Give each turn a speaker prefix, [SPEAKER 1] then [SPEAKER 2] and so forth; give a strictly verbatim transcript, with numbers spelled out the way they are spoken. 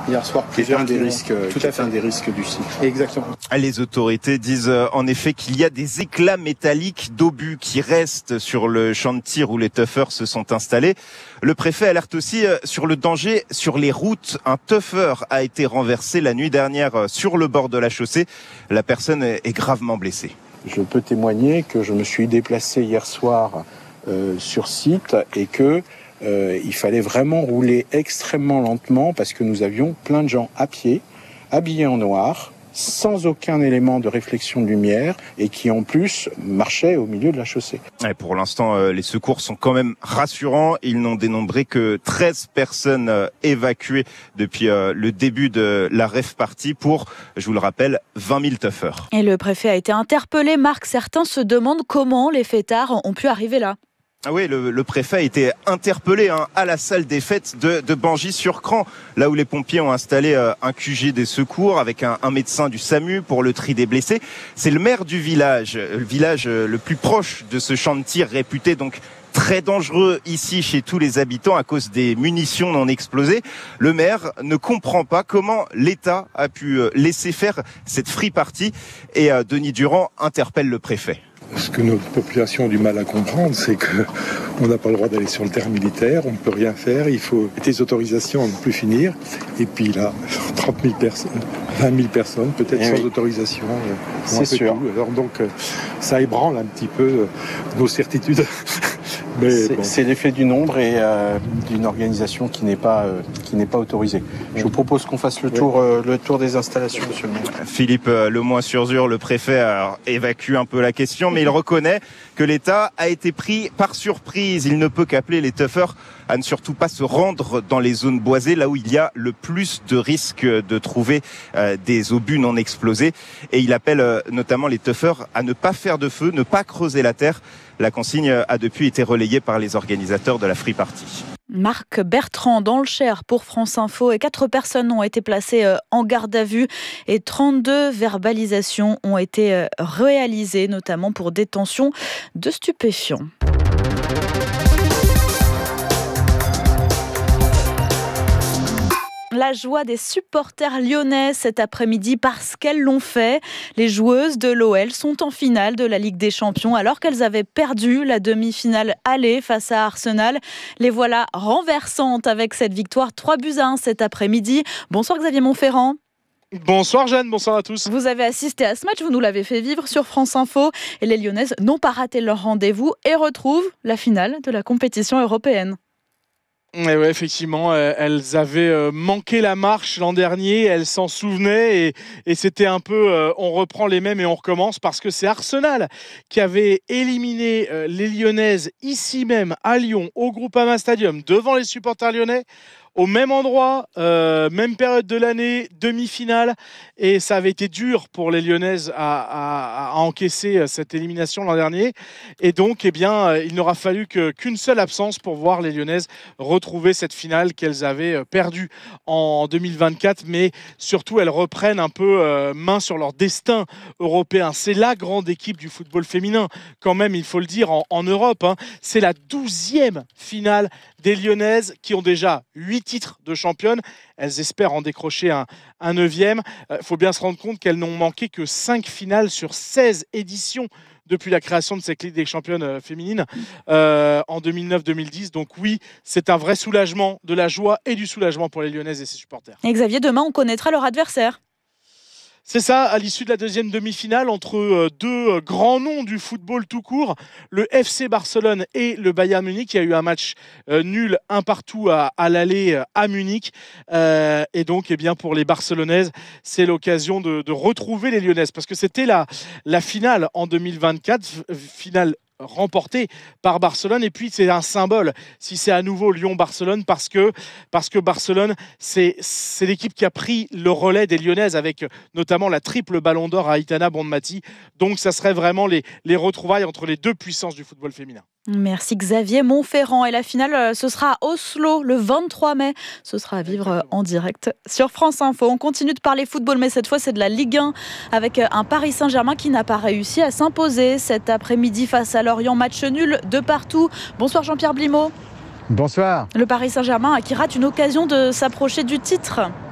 [SPEAKER 1] hier soir.
[SPEAKER 2] Qui est un des risques,
[SPEAKER 1] tout à fait
[SPEAKER 2] un des risques du site.
[SPEAKER 1] Exactement.
[SPEAKER 3] Les autorités disent en effet qu'il y a des éclats métalliques d'obus qui restent sur le champ de tir où les tuffers se sont installés. Le préfet alerte aussi sur le danger sur les routes. Un tuffer a été renversé la nuit dernière sur le bord de la chaussée. La personne est gravement blessée.
[SPEAKER 2] Je peux témoigner que je me suis déplacé hier soir euh, sur site et que euh, il fallait vraiment rouler extrêmement lentement parce que nous avions plein de gens à pied, habillés en noir, sans aucun élément de réflexion de lumière et qui en plus marchaient au milieu de la chaussée.
[SPEAKER 3] Et pour l'instant, euh, les secours sont quand même rassurants. Ils n'ont dénombré que treize personnes euh, évacuées depuis euh, le début de la rave party pour, je vous le rappelle, vingt mille tuffers.
[SPEAKER 4] Et le préfet a été interpellé. Marc, certains se demandent comment les fêtards ont pu arriver là.
[SPEAKER 3] Ah oui, le, le préfet a été interpellé hein, à la salle des fêtes de, de Bangis-sur-Cran, là où les pompiers ont installé euh, un Q G des secours avec un, un médecin du SAMU pour le tri des blessés. C'est le maire du village, le village euh, le plus proche de ce champ de tir réputé donc très dangereux ici chez tous les habitants à cause des munitions non explosées. Le maire ne comprend pas comment l'État a pu laisser faire cette free party et euh, Denis Durand interpelle le préfet.
[SPEAKER 5] Ce que notre population a du mal à comprendre, c'est qu'on n'a pas le droit d'aller sur le terrain militaire, on ne peut rien faire, il faut des autorisations à ne plus finir. Et puis là, trente mille personnes, vingt mille personnes, peut-être sans
[SPEAKER 2] oui.
[SPEAKER 5] autorisation.
[SPEAKER 2] C'est sûr.
[SPEAKER 5] Tout. Alors donc, ça ébranle un petit peu nos certitudes. Mais
[SPEAKER 2] c'est,
[SPEAKER 5] bon.
[SPEAKER 2] c'est l'effet du nombre et euh, d'une organisation qui n'est pas euh, qui n'est pas autorisée. Je vous propose qu'on fasse le tour euh, le tour des installations, monsieur le maire.
[SPEAKER 3] Philippe Lemoyne-sur-Zur, le préfet, a évacué un peu la question, mais il reconnaît que l'État a été pris par surprise. Il ne peut qu'appeler les tuffers à ne surtout pas se rendre dans les zones boisées, là où il y a le plus de risques de trouver euh, des obus non explosés. Et il appelle euh, notamment les tuffers à ne pas faire de feu, ne pas creuser la terre. La consigne a depuis été relayée par les organisateurs de la free party.
[SPEAKER 4] Marc Bertrand dans le Cher pour France Info et quatre personnes ont été placées en garde à vue et trente-deux verbalisations ont été réalisées, notamment pour détention de stupéfiants. La joie des supporters lyonnais cet après-midi parce qu'elles l'ont fait. Les joueuses de l'O L sont en finale de la Ligue des Champions alors qu'elles avaient perdu la demi-finale aller face à Arsenal. Les voilà renversantes avec cette victoire trois buts à un cet après-midi. Bonsoir Xavier Montferrand.
[SPEAKER 6] Bonsoir Jeanne, bonsoir à tous.
[SPEAKER 4] Vous avez assisté à ce match, vous nous l'avez fait vivre sur France Info et les Lyonnaises n'ont pas raté leur rendez-vous et retrouvent la finale de la compétition européenne.
[SPEAKER 6] Et ouais, effectivement, euh, elles avaient euh, manqué la marche l'an dernier, elles s'en souvenaient et, et c'était un peu euh, on reprend les mêmes et on recommence parce que c'est Arsenal qui avait éliminé euh, les Lyonnaises ici même à Lyon au Groupama Stadium devant les supporters lyonnais. Au même endroit, euh, même période de l'année, demi-finale, et ça avait été dur pour les Lyonnaises à, à, à encaisser cette élimination l'an dernier. Et donc, eh bien, il n'aura fallu que, qu'une seule absence pour voir les Lyonnaises retrouver cette finale qu'elles avaient perdue en deux mille vingt-quatre, mais surtout elles reprennent un peu euh, main sur leur destin européen. C'est la grande équipe du football féminin, quand même, il faut le dire, en, en Europe. Hein. C'est la douzième finale des Lyonnaises qui ont déjà huit titres de championne. Elles espèrent en décrocher un, un neuvième. Il euh, faut bien se rendre compte qu'elles n'ont manqué que cinq finales sur seize éditions depuis la création de cette Ligue des championnes euh, féminines euh, en deux mille neuf deux mille dix. Donc oui, c'est un vrai soulagement, de la joie et du soulagement pour les Lyonnaises et ses supporters.
[SPEAKER 4] Et Xavier, demain, on connaîtra leur adversaire.
[SPEAKER 6] C'est ça, à l'issue de la deuxième demi-finale, entre deux grands noms du football tout court, le F C Barcelone et le Bayern Munich. Il y a eu un match euh, nul, un partout à, à l'aller à Munich. Euh, et donc, eh bien, pour les Barcelonaises, c'est l'occasion de, de retrouver les Lyonnaises. Parce que c'était la, la finale en deux mille vingt-quatre, finale remporté par Barcelone, et puis c'est un symbole si c'est à nouveau Lyon-Barcelone parce que, parce que Barcelone c'est, c'est l'équipe qui a pris le relais des Lyonnaises avec notamment la triple ballon d'or à Aitana Bonmati, donc ça serait vraiment les, les retrouvailles entre les deux puissances du football féminin.
[SPEAKER 4] Merci Xavier Montferrand. Et la finale, ce sera à Oslo le vingt-trois mai. Ce sera à vivre en direct sur France Info. On continue de parler football, mais cette fois, c'est de la Ligue un avec un Paris Saint-Germain qui n'a pas réussi à s'imposer cet après-midi face à Lorient. Match nul de partout. Bonsoir Jean-Pierre Blimaud.
[SPEAKER 7] Bonsoir.
[SPEAKER 4] Le Paris Saint-Germain qui rate une occasion de s'approcher du titre.